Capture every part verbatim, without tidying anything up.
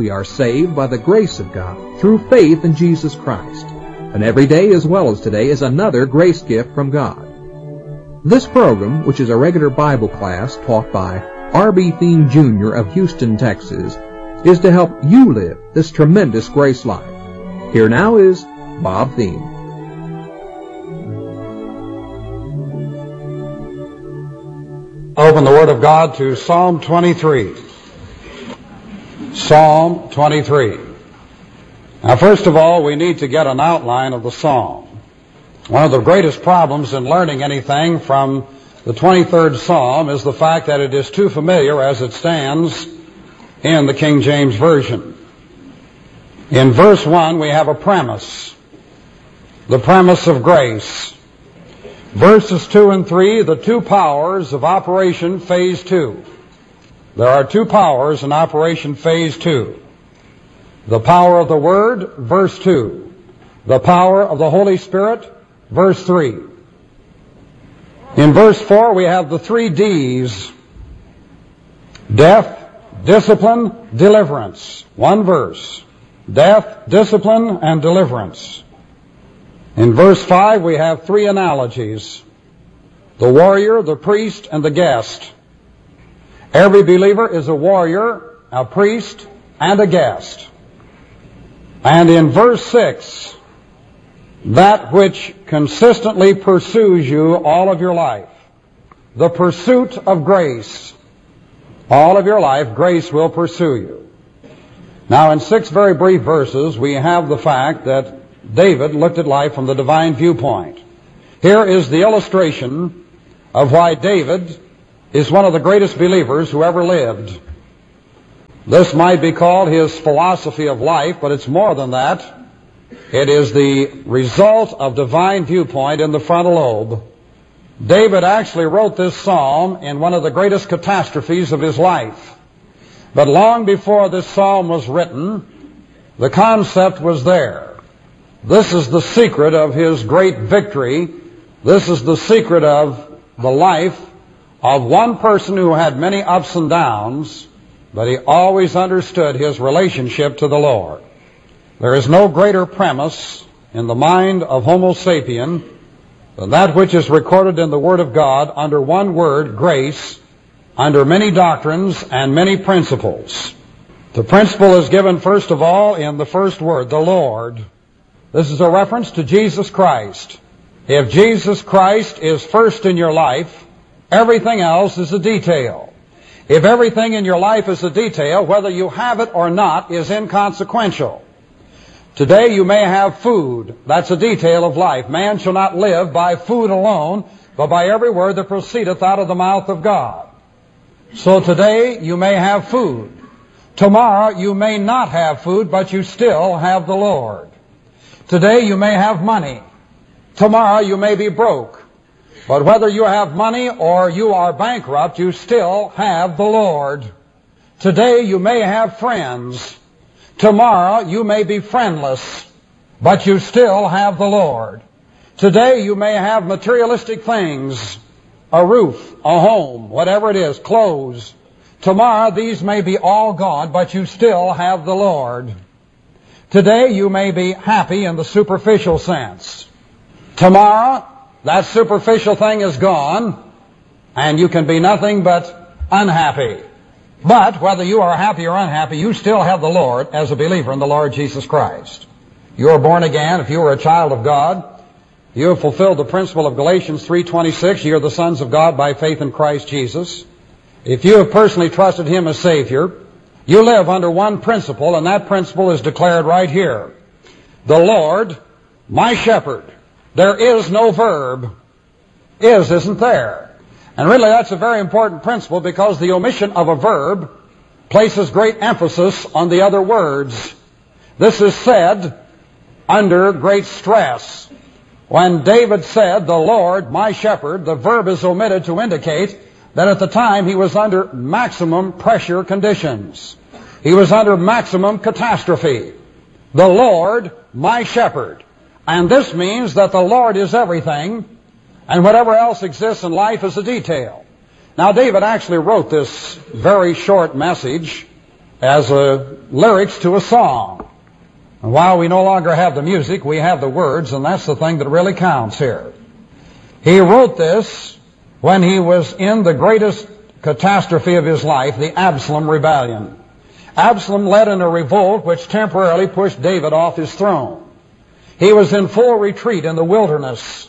we are saved by the grace of God through faith in Jesus Christ. And every day as well as today is another grace gift from God. This program, which is a regular Bible class taught by R B Thiem Junior of Houston, Texas, is to help you live this tremendous grace life. Here now is Bob Thiem. Open the Word of God to Psalm twenty-three. Psalm twenty-three. Now, first of all, we need to get an outline of the psalm. One of the greatest problems in learning anything from the twenty-third Psalm is the fact that it is too familiar as it stands in the King James Version. In verse one, we have a premise, the premise of grace. Verses two and three, the two powers of operation phase two. There are two powers in operation phase two. The power of the Word, verse two. The power of the Holy Spirit, verse three. In verse four, we have the three D's. Death, discipline, deliverance. One verse. Death, discipline, and deliverance. In verse five, we have three analogies. The warrior, the priest, and the guest. Every believer is a warrior, a priest, and a guest. And in verse six, that which consistently pursues you all of your life, the pursuit of grace. All of your life, grace will pursue you. Now, in six very brief verses, we have the fact that David looked at life from the divine viewpoint. Here is the illustration of why David is one of the greatest believers who ever lived. This might be called his philosophy of life, but it's more than that. It is the result of divine viewpoint in the frontal lobe. David actually wrote this psalm in one of the greatest catastrophes of his life. But long before this psalm was written, the concept was there. This is the secret of his great victory. This is the secret of the life of one person who had many ups and downs, but he always understood his relationship to the Lord. There is no greater premise in the mind of Homo sapien than that which is recorded in the Word of God under one word, grace, under many doctrines and many principles. The principle is given first of all in the first word, the Lord. This is a reference to Jesus Christ. If Jesus Christ is first in your life, everything else is a detail. If everything in your life is a detail, whether you have it or not is inconsequential. Today you may have food. That's a detail of life. Man shall not live by food alone, but by every word that proceedeth out of the mouth of God. So today you may have food. Tomorrow you may not have food, but you still have the Lord. Today you may have money. Tomorrow you may be broke. But whether you have money or you are bankrupt, you still have the Lord. Today you may have friends. Tomorrow you may be friendless, but you still have the Lord. Today you may have materialistic things, a roof, a home, whatever it is, clothes. Tomorrow these may be all gone, but you still have the Lord. Today you may be happy in the superficial sense. Tomorrow that superficial thing is gone, and you can be nothing but unhappy. But whether you are happy or unhappy, you still have the Lord as a believer in the Lord Jesus Christ. You are born again. If you are a child of God, you have fulfilled the principle of Galatians three twenty-six. You are the sons of God by faith in Christ Jesus. If you have personally trusted Him as Savior, you live under one principle, and that principle is declared right here. The Lord, my shepherd. There is no verb. Is isn't there. And really that's a very important principle, because the omission of a verb places great emphasis on the other words. This is said under great stress. When David said, the Lord, my shepherd, the verb is omitted to indicate that at the time he was under maximum pressure conditions. He was under maximum catastrophe. The Lord, my shepherd. And this means that the Lord is everything, and whatever else exists in life is a detail. Now, David actually wrote this very short message as a lyrics to a song. And while we no longer have the music, we have the words, and that's the thing that really counts here. He wrote this when he was in the greatest catastrophe of his life, the Absalom rebellion. Absalom led in a revolt which temporarily pushed David off his throne. He was in full retreat in the wilderness.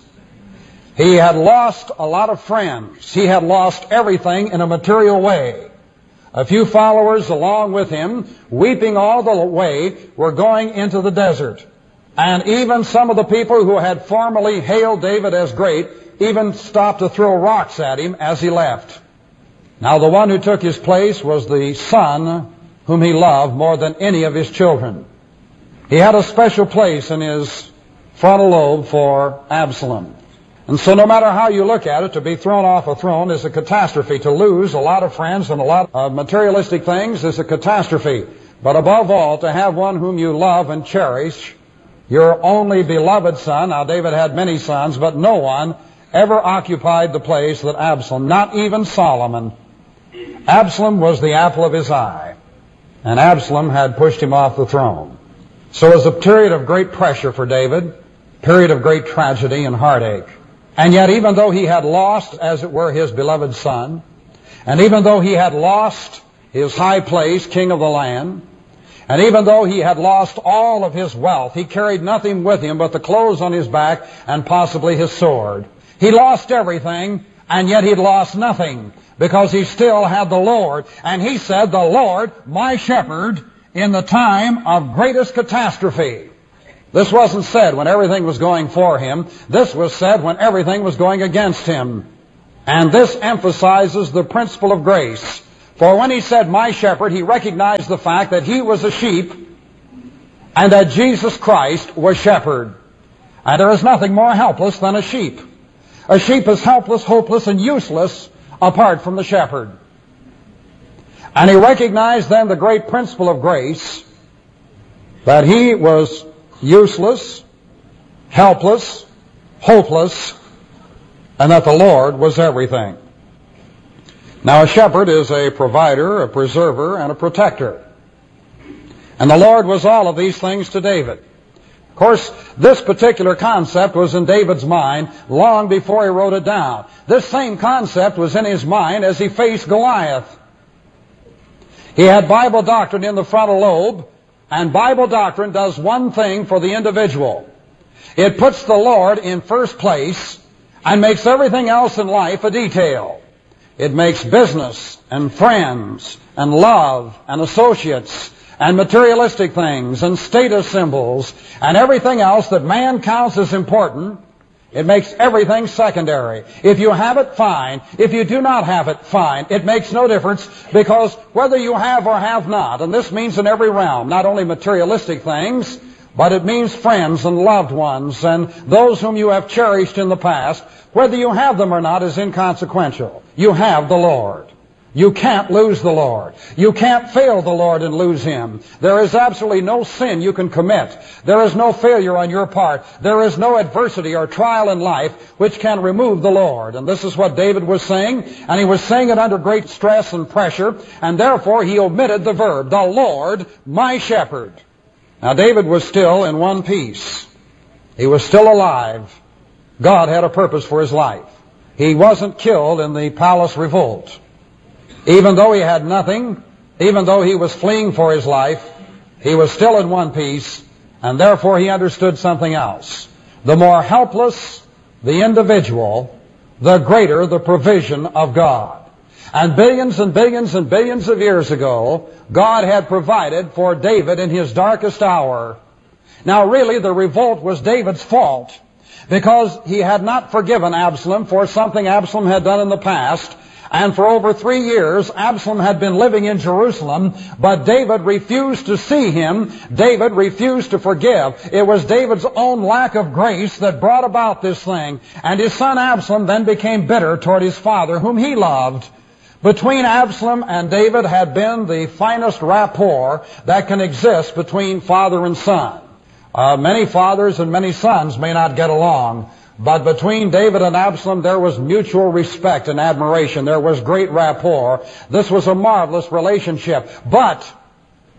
He had lost a lot of friends. He had lost everything in a material way. A few followers along with him, weeping all the way, were going into the desert. And even some of the people who had formerly hailed David as great even stopped to throw rocks at him as he left. Now the one who took his place was the son whom he loved more than any of his children. He had a special place in his frontal lobe for Absalom. And so no matter how you look at it, to be thrown off a throne is a catastrophe. To lose a lot of friends and a lot of materialistic things is a catastrophe. But above all, to have one whom you love and cherish, your only beloved son. Now David had many sons, but no one ever occupied the place that Absalom, not even Solomon. Absalom was the apple of his eye, and Absalom had pushed him off the throne. So it was a period of great pressure for David, period of great tragedy and heartache. And yet even though he had lost, as it were, his beloved son, and even though he had lost his high place, king of the land, and even though he had lost all of his wealth, he carried nothing with him but the clothes on his back and possibly his sword. He lost everything, and yet he'd lost nothing, because he still had the Lord. And he said, the Lord, my shepherd, in the time of greatest catastrophe. This wasn't said when everything was going for him. This was said when everything was going against him. And this emphasizes the principle of grace. For when he said, my shepherd, he recognized the fact that he was a sheep and that Jesus Christ was shepherd. And there is nothing more helpless than a sheep. A sheep is helpless, hopeless, and useless apart from the shepherd. And he recognized then the great principle of grace, that he was useless, helpless, hopeless, and that the Lord was everything. Now a shepherd is a provider, a preserver, and a protector. And the Lord was all of these things to David. Of course, this particular concept was in David's mind long before he wrote it down. This same concept was in his mind as he faced Goliath. He had Bible doctrine in the frontal lobe, and Bible doctrine does one thing for the individual. It puts the Lord in first place and makes everything else in life a detail. It makes business and friends and love and associates and materialistic things and status symbols and everything else that man counts as important. It makes everything secondary. If you have it, fine. If you do not have it, fine. It makes no difference, because whether you have or have not, and this means in every realm, not only materialistic things, but it means friends and loved ones and those whom you have cherished in the past, whether you have them or not is inconsequential. You have the Lord. You can't lose the Lord. You can't fail the Lord and lose Him. There is absolutely no sin you can commit. There is no failure on your part. There is no adversity or trial in life which can remove the Lord. And this is what David was saying, and he was saying it under great stress and pressure, and therefore he omitted the verb, the Lord, my shepherd. Now David was still in one piece. He was still alive. God had a purpose for his life. He wasn't killed in the palace revolt. Even though he had nothing, even though he was fleeing for his life, he was still in one piece, and therefore he understood something else. The more helpless the individual, the greater the provision of God. And billions and billions and billions of years ago, God had provided for David in his darkest hour. Now really the revolt was David's fault, because he had not forgiven Absalom for something Absalom had done in the past. And for over three years, Absalom had been living in Jerusalem, but David refused to see him. David refused to forgive. It was David's own lack of grace that brought about this thing. And his son Absalom then became bitter toward his father, whom he loved. Between Absalom and David had been the finest rapport that can exist between father and son. Uh, many fathers and many sons may not get along, but between David and Absalom there was mutual respect and admiration. There was great rapport. This was a marvelous relationship. But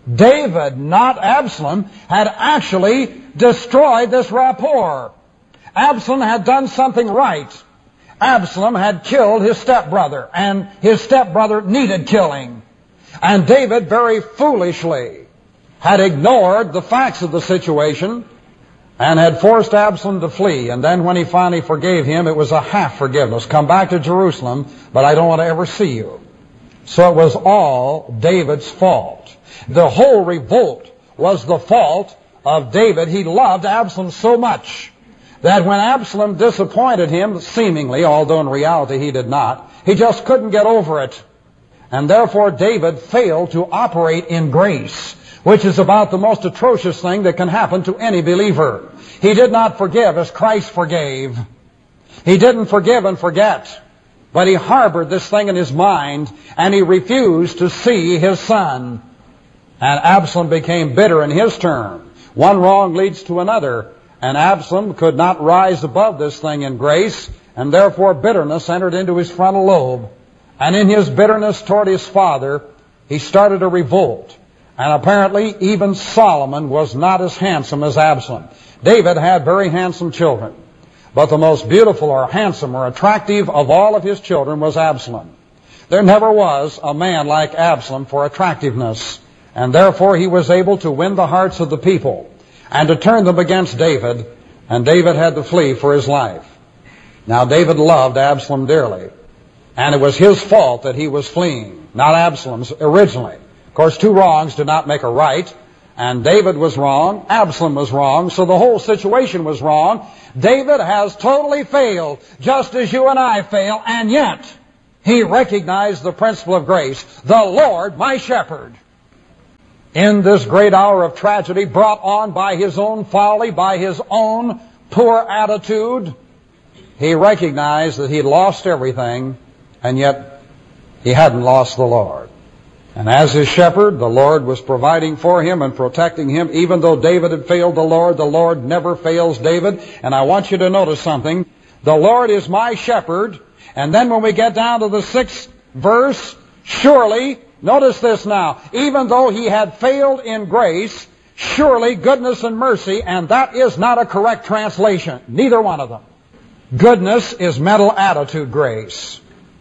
David, not Absalom, had actually destroyed this rapport. Absalom had done something right. Absalom had killed his stepbrother, and his stepbrother needed killing. And David very foolishly had ignored the facts of the situation and had forced Absalom to flee. And then when he finally forgave him, it was a half forgiveness. Come back to Jerusalem, but I don't want to ever see you. So it was all David's fault. The whole revolt was the fault of David. He loved Absalom so much that when Absalom disappointed him, seemingly, although in reality he did not, he just couldn't get over it. And therefore David failed to operate in grace, which is about the most atrocious thing that can happen to any believer. He did not forgive as Christ forgave. He didn't forgive and forget, but he harbored this thing in his mind, and he refused to see his son. And Absalom became bitter in his turn. One wrong leads to another, and Absalom could not rise above this thing in grace, and therefore bitterness entered into his frontal lobe. And in his bitterness toward his father, he started a revolt. And apparently even Solomon was not as handsome as Absalom. David had very handsome children, but the most beautiful or handsome or attractive of all of his children was Absalom. There never was a man like Absalom for attractiveness, and therefore he was able to win the hearts of the people and to turn them against David, and David had to flee for his life. Now David loved Absalom dearly, and it was his fault that he was fleeing, not Absalom's originally. Of course, two wrongs do not make a right, and David was wrong, Absalom was wrong, so the whole situation was wrong. David has totally failed, just as you and I fail, and yet he recognized the principle of grace. The Lord, my shepherd. In this great hour of tragedy brought on by his own folly, by his own poor attitude, he recognized that he had lost everything, and yet he hadn't lost the Lord. And as his shepherd, the Lord was providing for him and protecting him. Even though David had failed the Lord, the Lord never fails David. And I want you to notice something. The Lord is my shepherd. And then when we get down to the sixth verse, surely, notice this now, even though he had failed in grace, surely goodness and mercy, and that is not a correct translation, neither one of them. Goodness is mental attitude grace.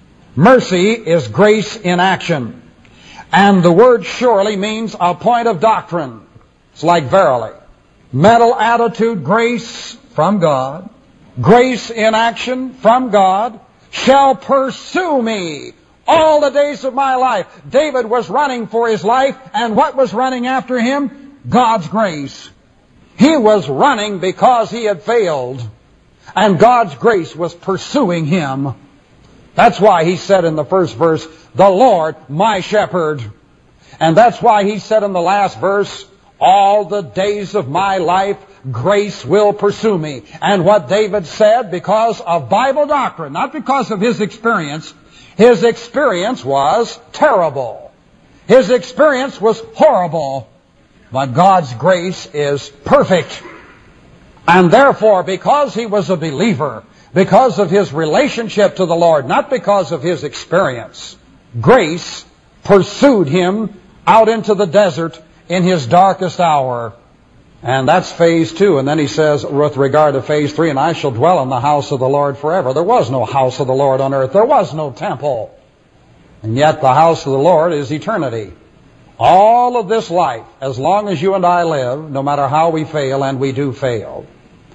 Mercy is grace in action. And the word surely means a point of doctrine. It's like verily. Mental attitude, grace from God. Grace in action from God shall pursue me all the days of my life. David was running for his life, and what was running after him? God's grace. He was running because he had failed, and God's grace was pursuing him. That's why he said in the first verse, the Lord, my shepherd. And that's why he said in the last verse, all the days of my life, grace will pursue me. And what David said, because of Bible doctrine, not because of his experience, his experience was terrible. His experience was horrible. But God's grace is perfect. And therefore, because he was a believer, because of his relationship to the Lord, not because of his experience, grace pursued him out into the desert in his darkest hour. And that's phase two. And then he says, with regard to phase three, and I shall dwell in the house of the Lord forever. There was no house of the Lord on earth. There was no temple. And yet the house of the Lord is eternity. All of this life, as long as you and I live, no matter how we fail, and we do fail,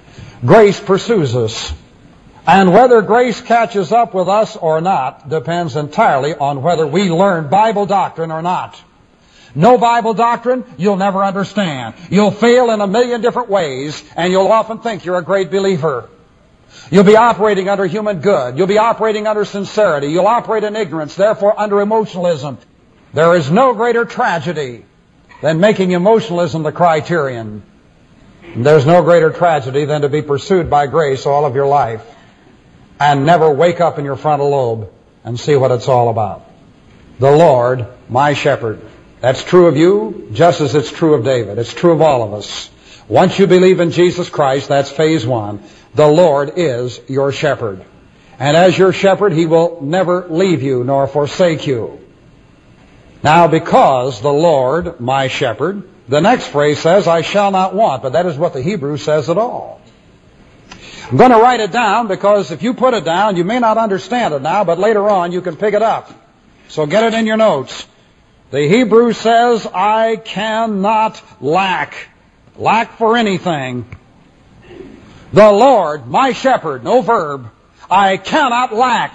grace pursues us. And whether grace catches up with us or not depends entirely on whether we learn Bible doctrine or not. No Bible doctrine, you'll never understand. You'll fail in a million different ways, and you'll often think you're a great believer. You'll be operating under human good. You'll be operating under sincerity. You'll operate in ignorance, therefore under emotionalism. There is no greater tragedy than making emotionalism the criterion. And there's no greater tragedy than to be pursued by grace all of your life and never wake up in your frontal lobe and see what it's all about. The Lord, my shepherd. That's true of you just as it's true of David. It's true of all of us. Once you believe in Jesus Christ, that's phase one. The Lord is your shepherd. And as your shepherd, he will never leave you nor forsake you. Now, because the Lord, my shepherd, the next phrase says, I shall not want, but that is what the Hebrew says at all. I'm going to write it down because if you put it down, you may not understand it now, but later on you can pick it up. So get it in your notes. The Hebrew says, I cannot lack. Lack for anything. The Lord, my shepherd, no verb, I cannot lack.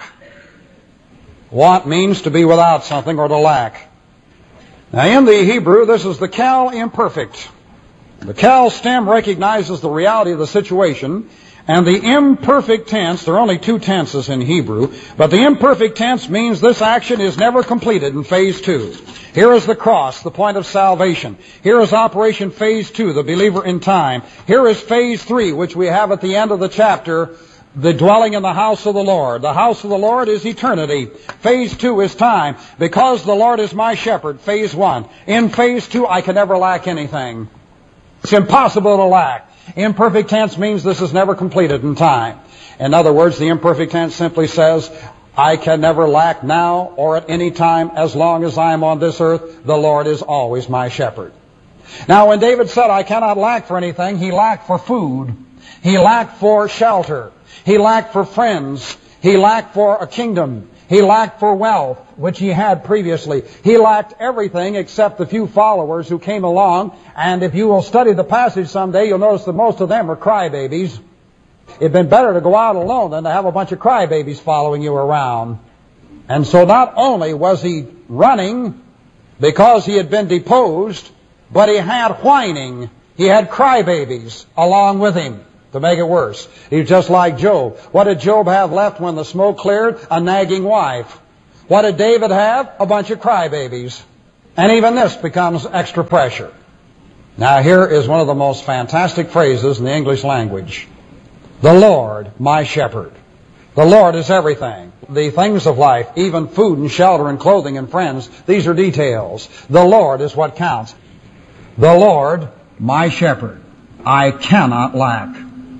Want means to be without something or to lack. Now in the Hebrew, this is the Qal imperfect. The Qal stem recognizes the reality of the situation, and the imperfect tense, there are only two tenses in Hebrew, but the imperfect tense means this action is never completed in phase two. Here is the cross, the point of salvation. Here is operation phase two, the believer in time. Here is phase three, which we have at the end of the chapter, the dwelling in the house of the Lord. The house of the Lord is eternity. Phase two is time. Because the Lord is my shepherd, phase one. In phase two, I can never lack anything. It's impossible to lack. Imperfect tense means this is never completed in time. In other words, the imperfect tense simply says, I can never lack now or at any time as long as I am on this earth. The Lord is always my shepherd. Now, when David said, I cannot lack for anything, he lacked for food. He lacked for shelter. He lacked for friends. He lacked for a kingdom. He lacked for wealth, which he had previously. He lacked everything except the few followers who came along. And if you will study the passage someday, you'll notice that most of them are crybabies. It'd been better to go out alone than to have a bunch of crybabies following you around. And so not only was he running because he had been deposed, but he had whining. He had crybabies along with him to make it worse. He's just like Job. What did Job have left when the smoke cleared? A nagging wife. What did David have? A bunch of crybabies. And even this becomes extra pressure. Now here is one of the most fantastic phrases in the English language. The Lord, my shepherd. The Lord is everything. The things of life, even food and shelter and clothing and friends, these are details. The Lord is what counts. The Lord, my shepherd. I cannot lack.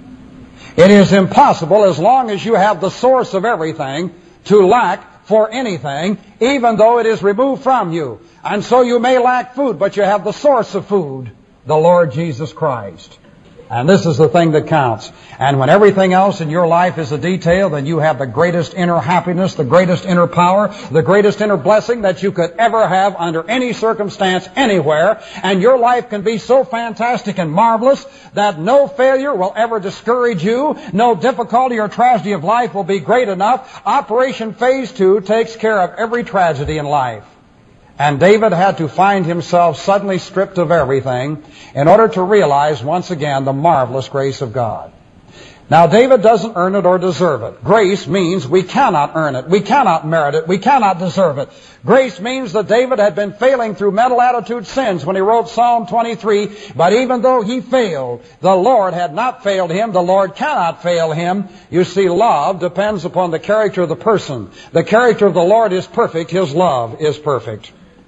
It is impossible, as long as you have the source of everything, to lack for anything, even though it is removed from you. And so you may lack food, but you have the source of food, the Lord Jesus Christ. And this is the thing that counts. And when everything else in your life is a detail, then you have the greatest inner happiness, the greatest inner power, the greatest inner blessing that you could ever have under any circumstance, anywhere. And your life can be so fantastic and marvelous that no failure will ever discourage you. No difficulty or tragedy of life will be great enough. Operation Phase Two takes care of every tragedy in life. And David had to find himself suddenly stripped of everything in order to realize once again the marvelous grace of God. Now, David doesn't earn it or deserve it. Grace means we cannot earn it. We cannot merit it. We cannot deserve it. Grace means that David had been failing through mental attitude sins when he wrote Psalm twenty-three. But even though he failed, the Lord had not failed him. The Lord cannot fail him. You see, love depends upon the character of the person. The character of the Lord is perfect. His love is perfect.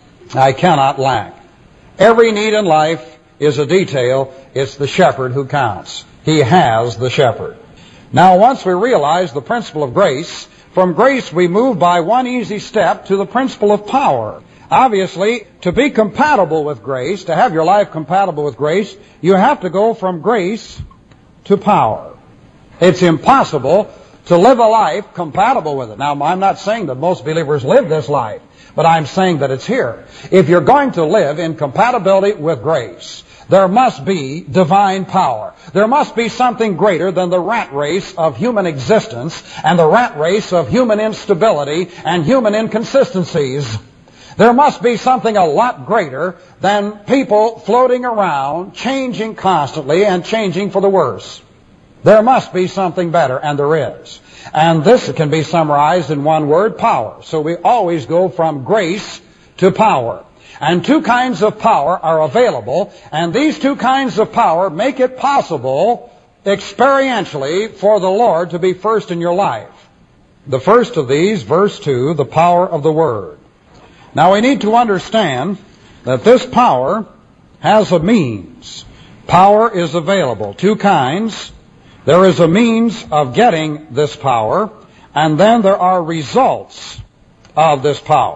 I cannot lack. Every need in life is a detail. It's the shepherd who counts. He has the shepherd. Now, once we realize the principle of grace, from grace we move by one easy step to the principle of power. Obviously, to be compatible with grace, to have your life compatible with grace, you have to go from grace to power. It's impossible to live a life compatible with it. Now, I'm not saying that most believers live this life, but I'm saying that it's here. If you're going to live in compatibility with grace, there must be divine power. There must be something greater than the rat race of human existence and the rat race of human instability and human inconsistencies. There must be something a lot greater than people floating around, changing constantly and changing for the worse. There must be something better, and there is. And this can be summarized in one word, power. So we always go from grace to power. And two kinds of power are available, and these two kinds of power make it possible experientially for the Lord to be first in your life. The first of these, verse two, the power of the Word. Now we need to understand that this power has a means. Power is available, two kinds. There is a means of getting this power, and then there are results of this power.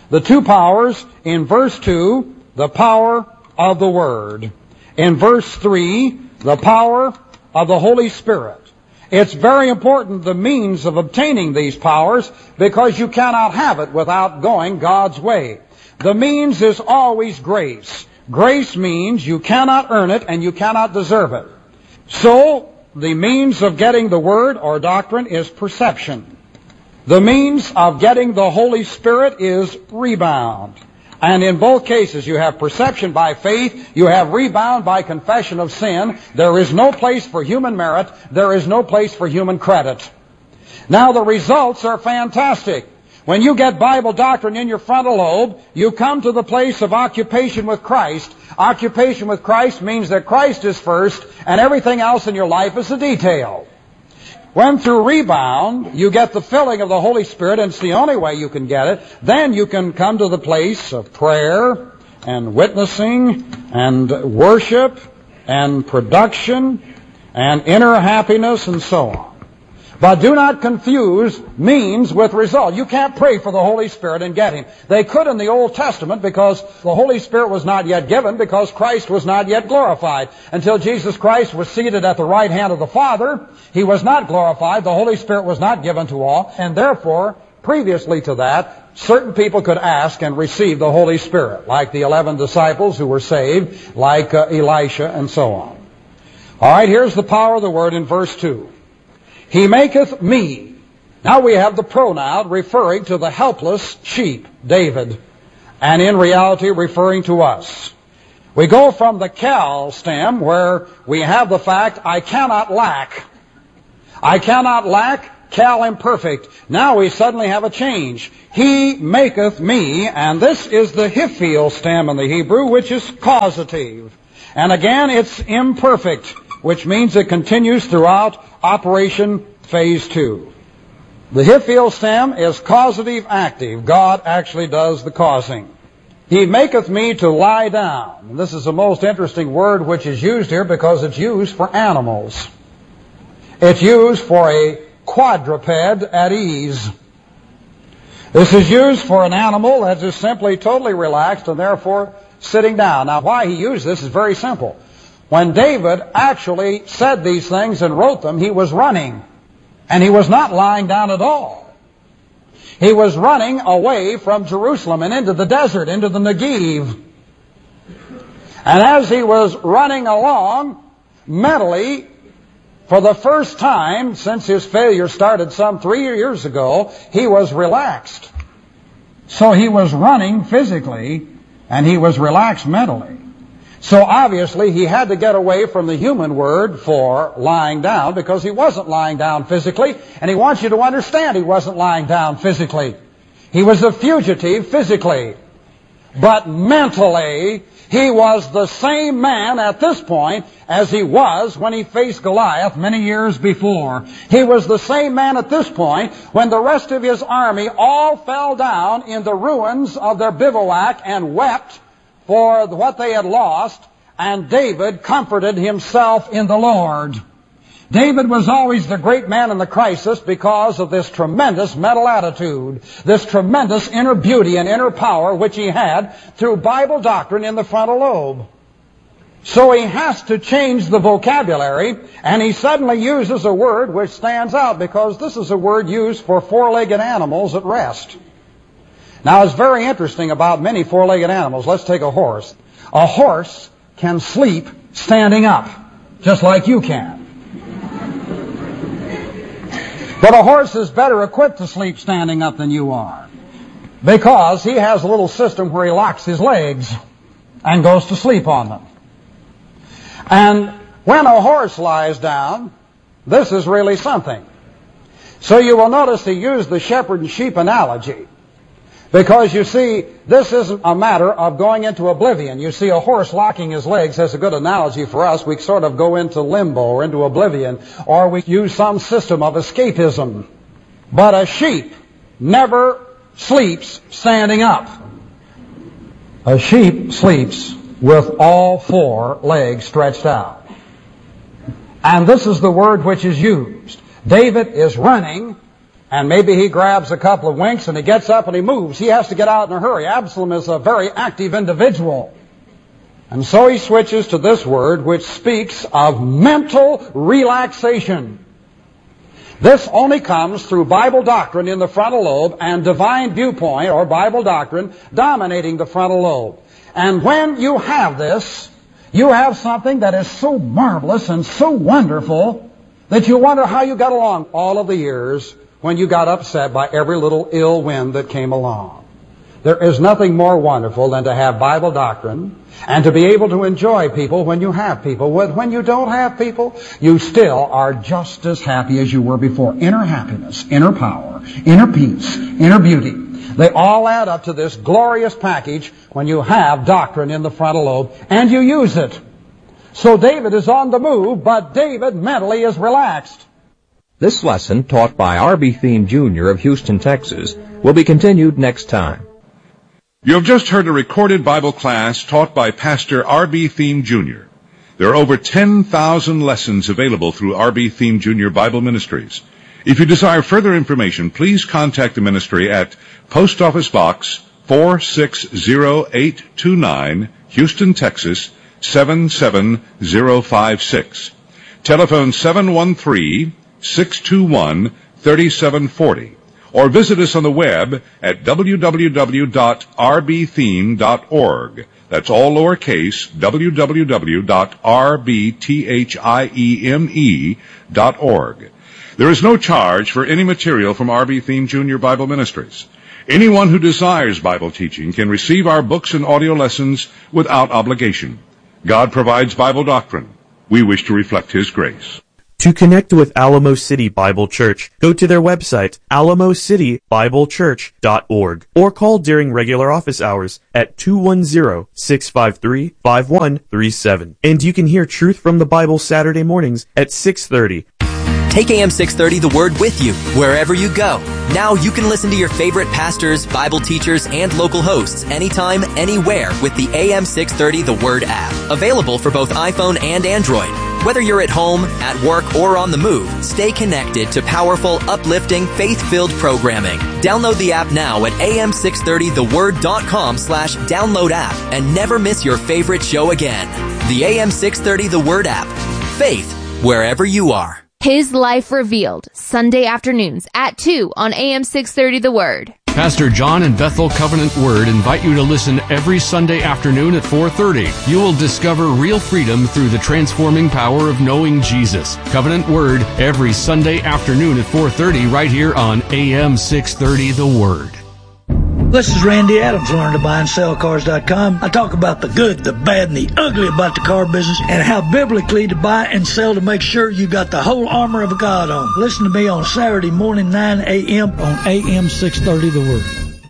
The two powers in verse two, the power of the Word. In verse three, the power of the Holy Spirit. It's very important, the means of obtaining these powers, because you cannot have it without going God's way. The means is always grace. Grace means you cannot earn it and you cannot deserve it. So, the means of getting the Word or doctrine is perception. The means of getting the Holy Spirit is rebound. And in both cases, you have perception by faith, you have rebound by confession of sin. There is no place for human merit, there is no place for human credit. Now, the results are fantastic. When you get Bible doctrine in your frontal lobe, you come to the place of occupation with Christ. Occupation with Christ means that Christ is first, and everything else in your life is a detail. When through rebound, you get the filling of the Holy Spirit, and it's the only way you can get it, then you can come to the place of prayer and witnessing and worship and production and inner happiness and so on. But do not confuse means with result. You can't pray for the Holy Spirit and get Him. They could in the Old Testament because the Holy Spirit was not yet given, because Christ was not yet glorified. Until Jesus Christ was seated at the right hand of the Father, He was not glorified. The Holy Spirit was not given to all. And therefore, previously to that, certain people could ask and receive the Holy Spirit, like the eleven disciples who were saved, like uh, Elisha and so on. All right, here's the power of the Word in verse two. He maketh me. Now we have the pronoun referring to the helpless sheep, David, and in reality referring to us. We go from the cal stem where we have the fact, I cannot lack. I cannot lack, cal imperfect. Now we suddenly have a change. He maketh me, and this is the hiphil stem in the Hebrew, which is causative. And again, it's imperfect, which means it continues throughout operation phase two. The hiphil stem is causative active. God actually does the causing. He maketh me to lie down. And this is the most interesting word which is used here because it's used for animals. It's used for a quadruped at ease. This is used for an animal that is simply totally relaxed and therefore sitting down. Now, why he used this is very simple. When David actually said these things and wrote them, he was running. And he was not lying down at all. He was running away from Jerusalem and into the desert, into the Negev. And as he was running along, mentally, for the first time since his failure started some three years ago, he was relaxed. So he was running physically, and he was relaxed mentally. So obviously he had to get away from the human word for lying down because he wasn't lying down physically, and he wants you to understand he wasn't lying down physically. He was a fugitive physically, but mentally he was the same man at this point as he was when he faced Goliath many years before. He was the same man at this point when the rest of his army all fell down in the ruins of their bivouac and wept for what they had lost, and David comforted himself in the Lord. David was always the great man in the crisis because of this tremendous mental attitude, this tremendous inner beauty and inner power which he had through Bible doctrine in the frontal lobe. So he has to change the vocabulary, and he suddenly uses a word which stands out because this is a word used for four-legged animals at rest. Now, it's very interesting about many four-legged animals. Let's take a horse. A horse can sleep standing up, just like you can. But a horse is better equipped to sleep standing up than you are, because he has a little system where he locks his legs and goes to sleep on them. And when a horse lies down, this is really something. So you will notice he used the shepherd and sheep analogy. Because, you see, this isn't a matter of going into oblivion. You see, a horse locking his legs has a good analogy for us. We sort of go into limbo or into oblivion, or we use some system of escapism. But a sheep never sleeps standing up. A sheep sleeps with all four legs stretched out. And this is the word which is used. David is running, and maybe he grabs a couple of winks and he gets up and he moves. He has to get out in a hurry. Absalom is a very active individual. And so he switches to this word which speaks of mental relaxation. This only comes through Bible doctrine in the frontal lobe and divine viewpoint or Bible doctrine dominating the frontal lobe. And when you have this, you have something that is so marvelous and so wonderful that you wonder how you got along all of the years when you got upset by every little ill wind that came along. There is nothing more wonderful than to have Bible doctrine and to be able to enjoy people when you have people. When you don't have people, you still are just as happy as you were before. Inner happiness, inner power, inner peace, inner beauty. They all add up to this glorious package when you have doctrine in the frontal lobe and you use it. So David is on the move, but David mentally is relaxed. This lesson, taught by R B Thiem Junior of Houston, Texas, will be continued next time. You have just heard a recorded Bible class taught by Pastor R B Thiem Junior There are over ten thousand lessons available through R B Thiem Junior Bible Ministries. If you desire further information, please contact the ministry at Post Office Box four six zero eight two nine, Houston, Texas seven seven zero five six. Telephone seven one three, six two one, three seven four zero. Or visit us on the web at w w w dot r b thiem dot org. That's all lowercase, w w w dot r b thiem dot org. There is no charge for any material from R B Thiem Junior Bible Ministries. Anyone who desires Bible teaching can receive our books and audio lessons without obligation. God provides Bible doctrine. We wish to reflect His grace. To connect with Alamo City Bible Church, go to their website, alamo city bible church dot org, or call during regular office hours at two one zero, six five three, five one three seven. And you can hear Truth from the Bible Saturday mornings at six thirty. Take A M six thirty The Word with you wherever you go. Now you can listen to your favorite pastors, Bible teachers, and local hosts anytime, anywhere with the A M six thirty The Word app. Available for both iPhone and Android. Whether you're at home, at work, or on the move, stay connected to powerful, uplifting, faith-filled programming. Download the app now at a m six thirty the word dot com slash download app and never miss your favorite show again. The A M six thirty The Word app. Faith wherever you are. His Life Revealed, Sunday afternoons at two on A M six thirty The Word. Pastor John and Bethel Covenant Word invite you to listen every Sunday afternoon at four thirty. You will discover real freedom through the transforming power of knowing Jesus. Covenant Word every Sunday afternoon at four thirty right here on A M six thirty The Word. This is Randy Adams, learn to buy and sell cars dot com. I talk about the good, the bad, and the ugly about the car business and how biblically to buy and sell to make sure you got the whole armor of God on. Listen to me on Saturday morning, nine a.m. on A M six thirty The Word.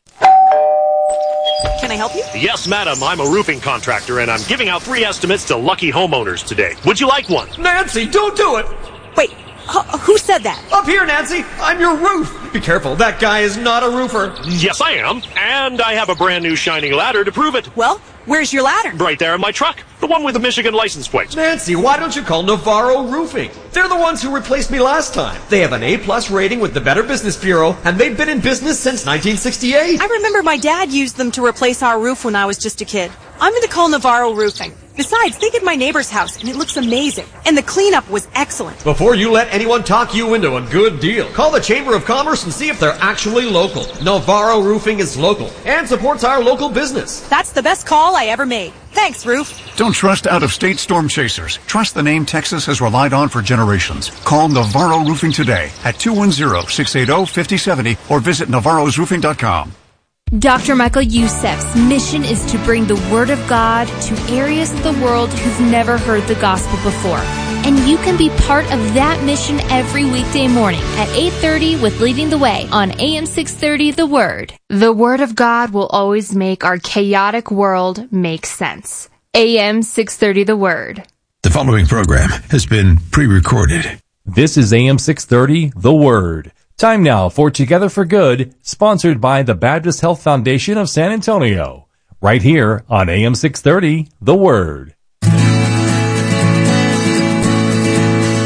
Can I help you? Yes, madam. I'm a roofing contractor, and I'm giving out free estimates to lucky homeowners today. Would you like one? Nancy, don't do it! Wait. Uh, who said that? Up here, Nancy! I'm your roof! Be careful, that guy is not a roofer. Yes, I am. And I have a brand new shining ladder to prove it. Well, where's your ladder? Right there in my truck. The one with the Michigan license plate. Nancy, why don't you call Navarro Roofing? They're the ones who replaced me last time. They have an A-plus rating with the Better Business Bureau, and they've been in business since nineteen sixty-eight. I remember my dad used them to replace our roof when I was just a kid. I'm going to call Navarro Roofing. Besides, they did my neighbor's house, and it looks amazing. And the cleanup was excellent. Before you let anyone talk you into a good deal, call the Chamber of Commerce and see if they're actually local. Navarro Roofing is local and supports our local business. That's the best call I ever made. Thanks, Roof. Don't trust out-of-state storm chasers. Trust the name Texas has relied on for generations. Call Navarro Roofing today at two one zero, six eight zero, five zero seven zero or visit navarros roofing dot com. Doctor Michael Youssef's mission is to bring the Word of God to areas of the world who've never heard the gospel before. And you can be part of that mission every weekday morning at eight thirty with Leading the Way on A M six thirty The Word. The Word of God will always make our chaotic world make sense. A M six thirty The Word. The following program has been pre-recorded. This is A M six thirty The Word. Time now for Together for Good, sponsored by the Baptist Health Foundation of San Antonio. Right here on A M six thirty, The Word.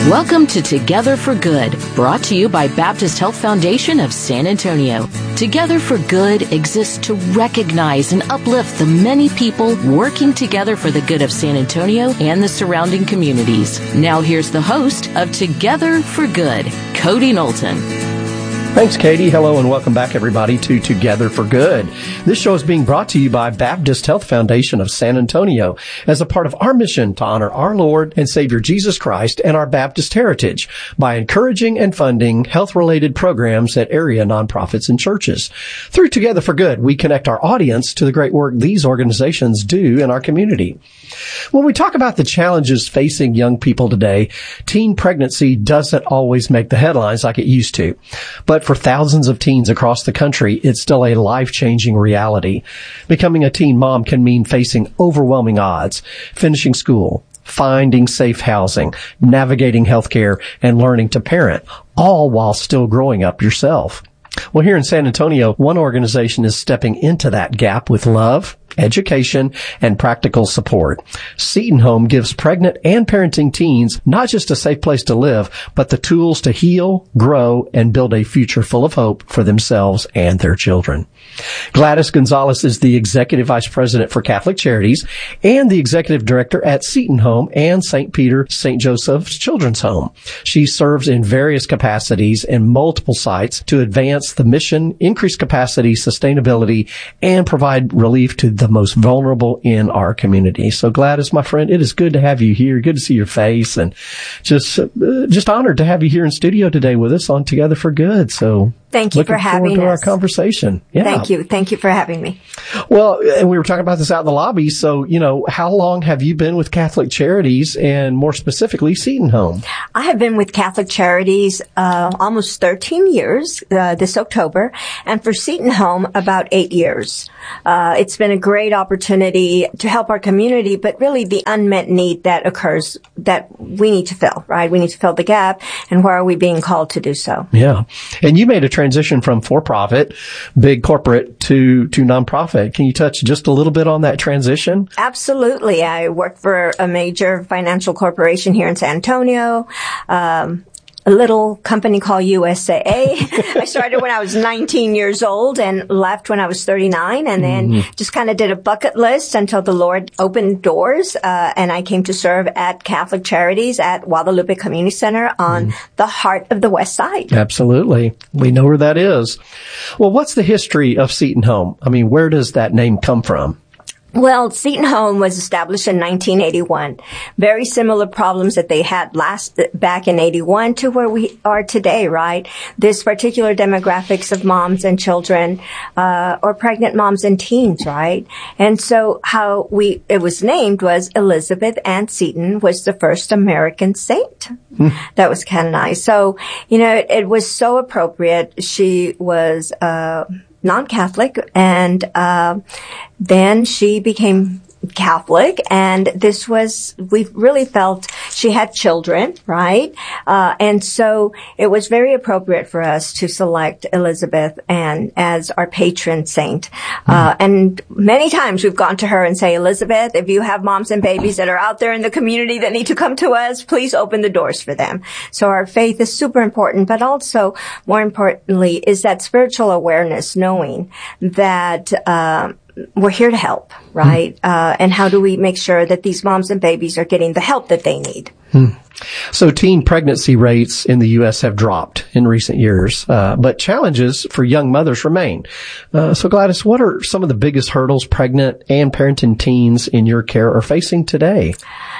Welcome to Together for Good, brought to you by Baptist Health Foundation of San Antonio. Together for Good exists to recognize and uplift the many people working together for the good of San Antonio and the surrounding communities. Now here's the host of Together for Good, Cody Knowlton. Thanks, Katie. Hello and welcome back, everybody, to Together for Good. This show is being brought to you by Baptist Health Foundation of San Antonio as a part of our mission to honor our Lord and Savior Jesus Christ and our Baptist heritage by encouraging and funding health-related programs at area nonprofits and churches. Through Together for Good, we connect our audience to the great work these organizations do in our community. When we talk about the challenges facing young people today, teen pregnancy doesn't always make the headlines like it used to. But for thousands of teens across the country, it's still a life-changing reality. Becoming a teen mom can mean facing overwhelming odds, finishing school, finding safe housing, navigating healthcare, and learning to parent, all while still growing up yourself. Well, here in San Antonio, one organization is stepping into that gap with love, education, and practical support. Seton Home gives pregnant and parenting teens not just a safe place to live, but the tools to heal, grow, and build a future full of hope for themselves and their children. Gladys Gonzalez is the Executive Vice President for Catholic Charities and the Executive Director at Seton Home and Saint Peter Saint Joseph's Children's Home. She serves in various capacities in multiple sites to advance the mission, increase capacity, sustainability, and provide relief to the most vulnerable in our community. So Gladys, my friend, it is good to have you here. Good to see your face, and just uh, just honored to have you here in studio today with us on Together for Good. So thank you for having us. Looking forward to our conversation. Yeah. Thank you. Thank you for having me. Well, and we were talking about this out in the lobby. So, you know, how long have you been with Catholic Charities, and more specifically Seton Home? I have been with Catholic Charities uh almost thirteen years uh, this October, and for Seton Home about eight years. Uh it's been a great opportunity to help our community, but really the unmet need that occurs that we need to fill, right? We need to fill the gap, and where are we being called to do so? Yeah. And you made a transition from for-profit, big corporate, to to nonprofit. Can you touch just a little bit on that transition? Absolutely. I work for a major financial corporation here in San Antonio. Um, a little company called U S A A. I started when I was nineteen years old and left when I was thirty-nine, and then mm-hmm. just kind of did a bucket list until the Lord opened doors, uh, and I came to serve at Catholic Charities at Guadalupe Community Center on mm. the heart of the West Side. Absolutely. We know where that is. Well, what's the history of Seton Home? I mean, where does that name come from? Well, Seton Home was established in nineteen eighty-one. Very similar problems that they had last back in eighty-one to where we are today, right? This particular demographics of moms and children, uh, or pregnant moms and teens, right? And so how we, it was named was Elizabeth Ann Seton was the first American saint mm. that was canonized. So, you know, it, it was so appropriate. She was, uh, non-Catholic, and uh then she became Catholic, and this was, we really felt she had children, right? Uh, and so it was very appropriate for us to select Elizabeth Ann as our patron saint. Uh, and many times we've gone to her and say, Elizabeth, if you have moms and babies that are out there in the community that need to come to us, please open the doors for them. So our faith is super important, but also more importantly is that spiritual awareness, knowing that, uh, we're here to help, right? Mm. Uh, and how do we make sure that these moms and babies are getting the help that they need? Mm. So teen pregnancy rates in the U S have dropped in recent years, uh, but challenges for young mothers remain. Uh, so Gladys, what are some of the biggest hurdles pregnant and parenting teens in your care are facing today?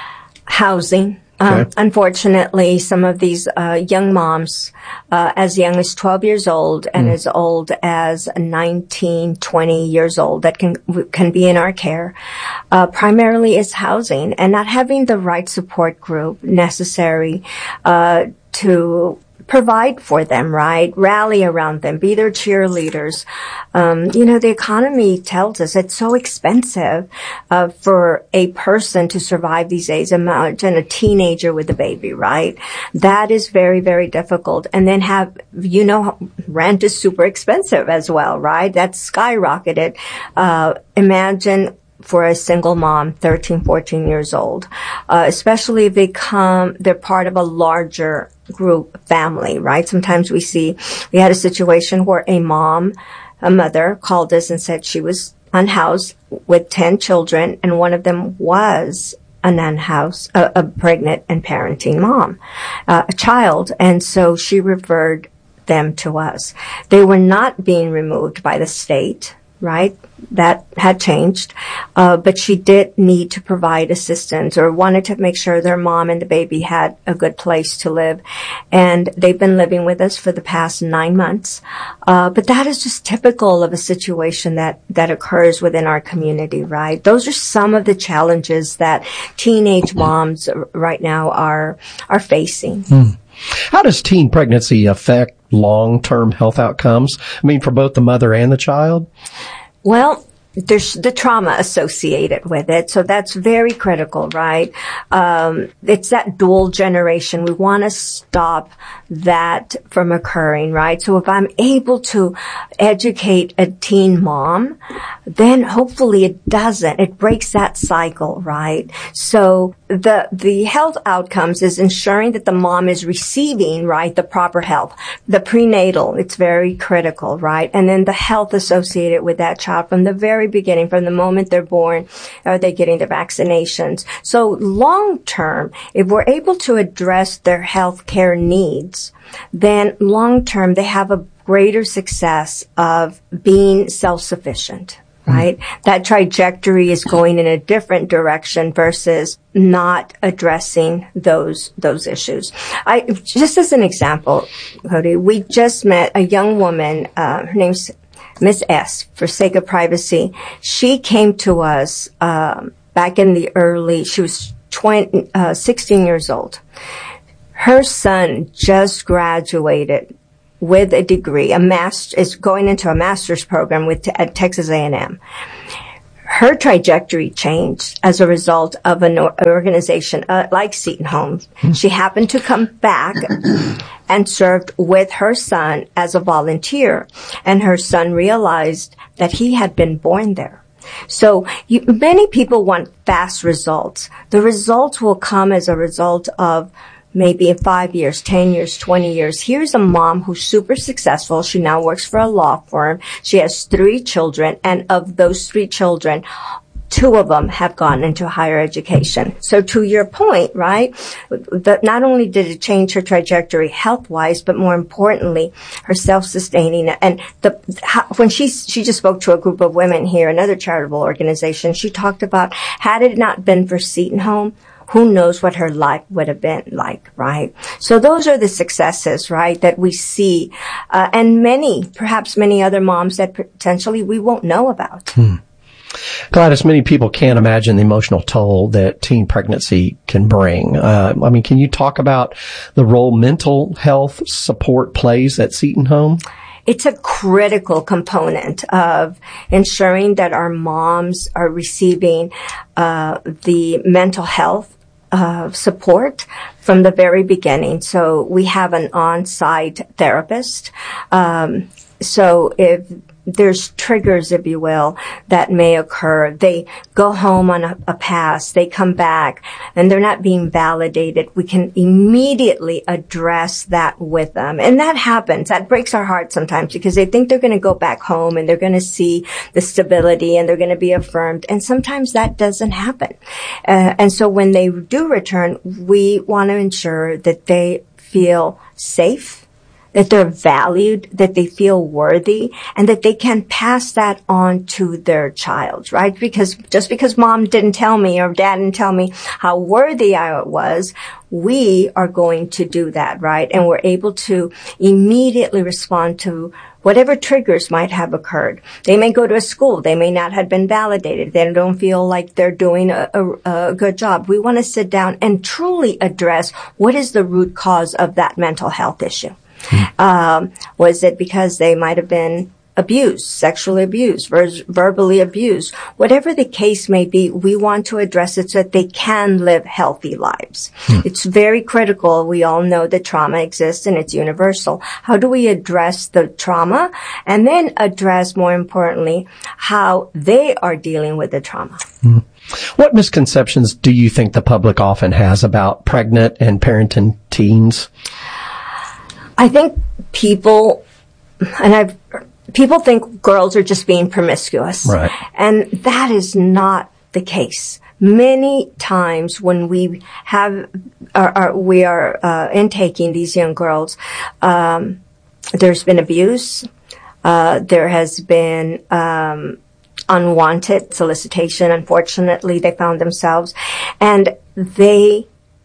Housing. Okay. Um, unfortunately, some of these uh, young moms, uh, as young as twelve years old and mm. as old as nineteen, twenty years old, that can can be in our care, uh, primarily is housing and not having the right support group necessary uh, to provide for them, right? Rally around them, be their cheerleaders. Um, you know, the economy tells us it's so expensive uh, for a person to survive these days. Imagine a teenager with a baby, right? That is very, very difficult. And then have, you know, rent is super expensive as well, right? That's skyrocketed. Uh, imagine for a single mom, thirteen, fourteen years old, uh, especially if they come, they're part of a larger group family, right? Sometimes we see, we had a situation where a mom, a mother called us and said she was unhoused with ten children, and one of them was an unhoused, a, a pregnant and parenting mom, uh, a child, and so she referred them to us. They were not being removed by the state, right? That had changed, uh, but she did need to provide assistance or wanted to make sure their mom and the baby had a good place to live. And they've been living with us for the past nine months. Uh, but that is just typical of a situation that, that occurs within our community, right? Those are some of the challenges that teenage moms right now are, are facing. Hmm. How does teen pregnancy affect long-term health outcomes? I mean, for both the mother and the child? Well, there's the trauma associated with it. So that's very critical, right? Um, it's that dual generation. We want to stop that from occurring, right? So if I'm able to educate a teen mom, then hopefully it doesn't. It breaks that cycle, right? So the, the health outcomes is ensuring that the mom is receiving, right, the proper health. The prenatal, it's very critical, right? And then the health associated with that child from the very beginning, from the moment they're born, are they getting their vaccinations? So long term, if we're able to address their health care needs, then long term they have a greater success of being self-sufficient. Right? Mm. That trajectory is going in a different direction versus not addressing those, those issues. I, just as an example, Cody, we just met a young woman, uh, her name's Miss S, for sake of privacy. She came to us, um, back in the early, she was twenty, uh, sixteen years old. Her son just graduated with a degree, a master, is going into a master's program with at Texas A and M. Her trajectory changed as a result of an organization uh, like Seton Home. She happened to come back and served with her son as a volunteer, and her son realized that he had been born there. So you, many people want fast results. The results will come as a result of maybe in five years, ten years, twenty years. Here's a mom who's super successful. She now works for a law firm. She has three children, and of those three children, two of them have gone into higher education. So to your point, right, that not only did it change her trajectory health-wise, but more importantly, her self-sustaining. And the, how, when she, she just spoke to a group of women here, another charitable organization, she talked about, had it not been for Seton Home, who knows what her life would have been like, right? So those are the successes, right, that we see, uh, and many, perhaps many other moms that potentially we won't know about. Hmm. Gladys, many people can't imagine the emotional toll that teen pregnancy can bring. Uh, I mean, can you talk about the role mental health support plays at Seton Home? It's a critical component of ensuring that our moms are receiving uh, the mental health uh, support from the very beginning. So we have an on-site therapist. Um, so if there's triggers, if you will, that may occur. They go home on a, a pass, they come back, and they're not being validated. We can immediately address that with them. And that happens. That breaks our heart sometimes because they think they're going to go back home and they're going to see the stability and they're going to be affirmed. And sometimes that doesn't happen. Uh, and so when they do return, we want to ensure that they feel safe, that they're valued, that they feel worthy, and that they can pass that on to their child, right? Because just because mom didn't tell me or dad didn't tell me how worthy I was, we are going to do that, right? And we're able to immediately respond to whatever triggers might have occurred. They may go to a school. They may not have been validated. They don't feel like they're doing a, a, a good job. We want to sit down and truly address what is the root cause of that mental health issue. Um, was it because they might have been abused, sexually abused, ver- verbally abused, whatever the case may be, we want to address it so that they can live healthy lives. Hmm. It's very critical. We all know that trauma exists and it's universal. How do we address the trauma and then address, more importantly, how they are dealing with the trauma? Hmm. What misconceptions do you think the public often has about pregnant and parenting teens? I think people, and I've People think girls are just being promiscuous. Right. And that is not the case. Many times when we have, are, are, we are uh, intaking these young girls, um, there's been abuse. Uh, there has been um, unwanted solicitation. Unfortunately, they found themselves. And they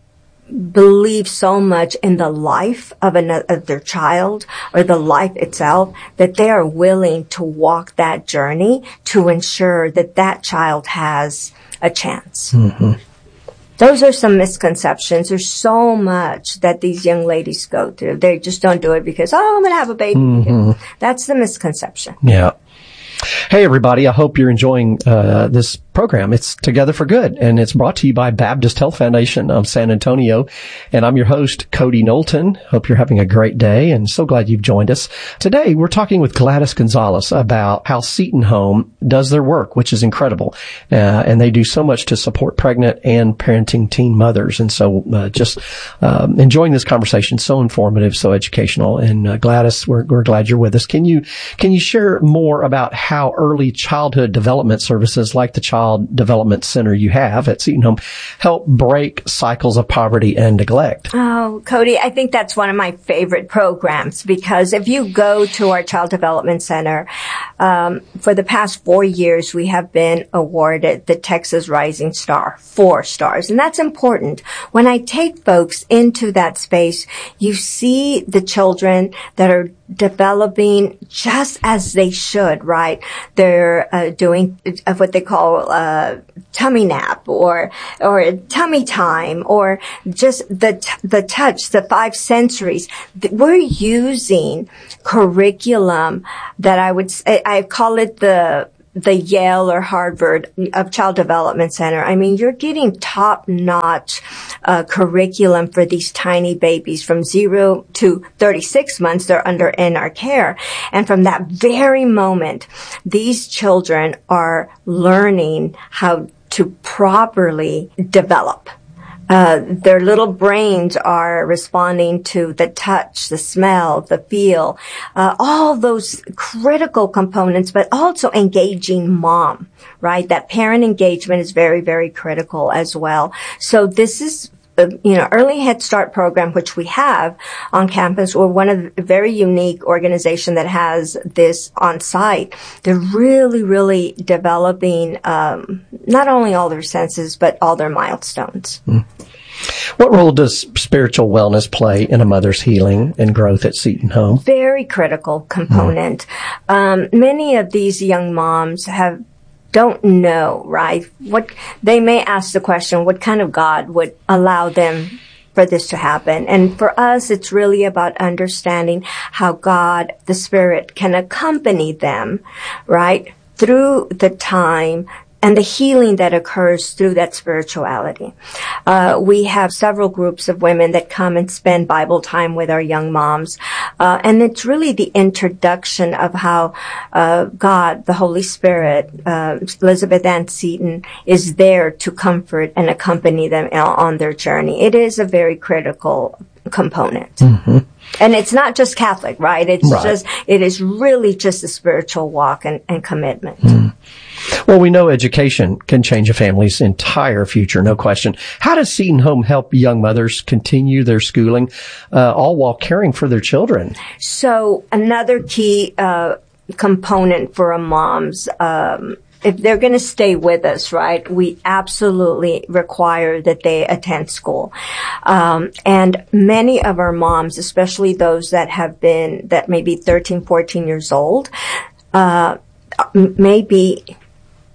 believe so much in the life of, another, of their child or the life itself that they are willing to walk that journey to ensure that that child has a chance. Mm-hmm. Those are some misconceptions. There's so much that these young ladies go through. They just don't do it because, oh, I'm going to have a baby. Mm-hmm. That's the misconception. Yeah. Hey, everybody. I hope you're enjoying uh this program. It's Together for Good, and it's brought to you by Baptist Health Foundation of San Antonio. And I'm your host, Cody Knowlton. Hope you're having a great day, and so glad you've joined us. Today, we're talking with Gladys Gonzalez about how Seton Home does their work, which is incredible. Uh, and they do so much to support pregnant and parenting teen mothers. And so uh, just um, enjoying this conversation, so informative, so educational. And uh, Gladys, we're, we're glad you're with us. Can you can you share more about how early childhood development services like the Child Development Center you have at Seton Home help break cycles of poverty and neglect? Oh, Cody, I think that's one of my favorite programs because if you go to our Child Development Center, um, for the past four years, we have been awarded the Texas Rising Star, four stars. And that's important. When I take folks into that space, you see the children that are developing just as they should, right? They're uh, doing uh, what they call uh, tummy nap or or tummy time or just the t- the touch, the five sensories. We're using curriculum that I would say, I call it the the Yale or Harvard of Child Development Center. I mean, you're getting top-notch uh, curriculum for these tiny babies from zero to thirty-six months. They're under in our care. And from that very moment, these children are learning how to properly develop. Uh, their little brains are responding to the touch, the smell, the feel, uh, all those critical components, but also engaging mom, right? That parent engagement is very, very critical as well. So this is, uh, you know, Early Head Start program, which we have on campus. We're one of the very unique organization that has this on site. They're really, really developing, um, not only all their senses, but all their milestones. Mm. What role does spiritual wellness play in a mother's healing and growth at Seton Home? Very critical component. Mm. Um, many of these young moms have don't know, right? What they may ask the question, what kind of God would allow them for this to happen? And for us, it's really about understanding how God, the Spirit, can accompany them, right, through the time and the healing that occurs through that spirituality. Uh, we have several groups of women that come and spend Bible time with our young moms. Uh, and it's really the introduction of how uh, God, the Holy Spirit, uh, Elizabeth Ann Seton, is there to comfort and accompany them on their journey. It is a very critical component. Mm-hmm. And it's not just Catholic, right? It's right. just, it is really just a spiritual walk and, and commitment. Mm. Well, we know education can change a family's entire future, no question. How does Seton Home help young mothers continue their schooling, uh, all while caring for their children? So another key uh, component for a mom's, um, if they're going to stay with us, right, we absolutely require that they attend school. Um, and many of our moms, especially those that have been, that may be thirteen, fourteen years old, uh, may be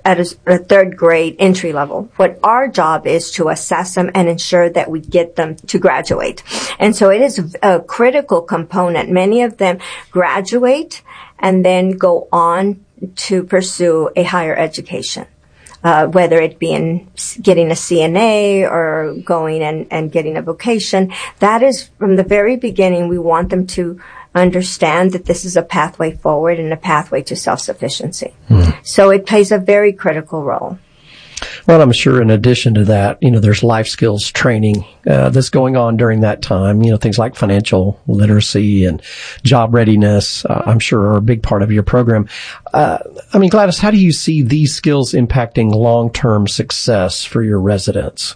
at a, a third grade entry level. What our job is to assess them and ensure that we get them to graduate. And so it is a critical component. Many of them graduate and then go on to pursue a higher education. Uh, whether it be in getting a C N A or going and, and getting a vocation. That is, from the very beginning, we want them to understand that this is a pathway forward and a pathway to self-sufficiency. Mm. So it plays a very critical role. Well, I'm sure in addition to that, you know, there's life skills training uh, that's going on during that time. You know, things like financial literacy and job readiness, uh, I'm sure are a big part of your program. Uh, I mean, Gladys, how do you see these skills impacting long-term success for your residents?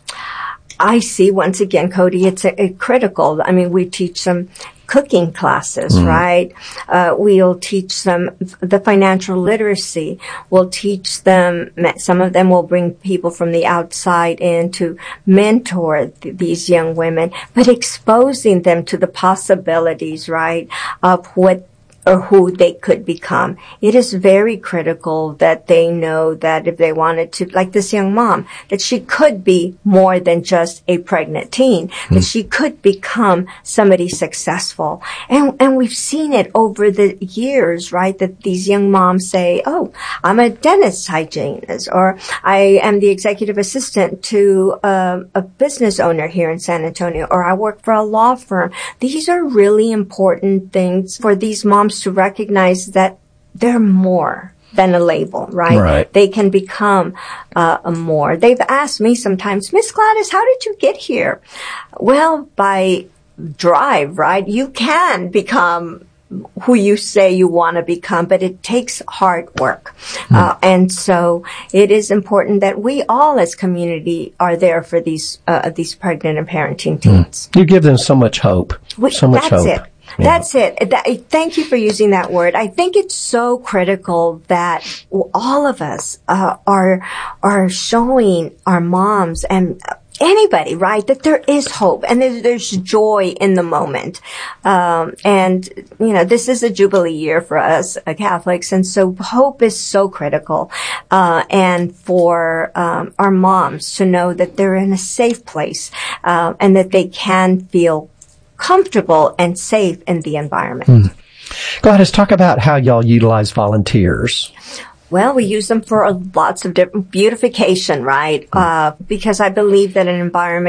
I see, once again, Cody, it's a, a critical. I mean, we teach them cooking classes, mm. right? Uh, we'll teach them the financial literacy. We'll teach them, some of them will bring people from the outside in to mentor th- these young women, but exposing them to the possibilities, right, of what or who they could become. It is very critical that they know that if they wanted to, like this young mom, that she could be more than just a pregnant teen, mm. that she could become somebody successful. And, and we've seen it over the years, right, that these young moms say, oh, I'm a dentist hygienist, or I am the executive assistant to uh, a business owner here in San Antonio, or I work for a law firm. These are really important things for these moms to recognize that they're more than a label, right? Right. They can become uh, a more. They've asked me sometimes, Miss Gladys, how did you get here? Well, by drive, right? You can become who you say you want to become, but it takes hard work. Mm. Uh, and so it is important that we all as community are there for these, uh, these pregnant and parenting teens. Mm. You give them so much hope. We, so much that's hope. It. Yeah. That's it. That, thank you for using that word. I think it's so critical that all of us uh, are are showing our moms and anybody, right, that there is hope and there's, there's joy in the moment. Um, and, you know, this is a Jubilee year for us uh, Catholics, and so hope is so critical. Uh, and for um, our moms to know that they're in a safe place uh, and that they can feel comfortable and safe in the environment. Hmm. Gladys, talk about how y'all utilize volunteers. Well, we use them for lots of different beautification, right? Uh, because I believe that an environment